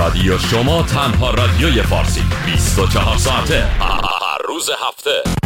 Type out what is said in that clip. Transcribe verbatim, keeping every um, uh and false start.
رادیو شما، تنها رادیوی فارسی، بیست و چهار ساعته هر روز هفته.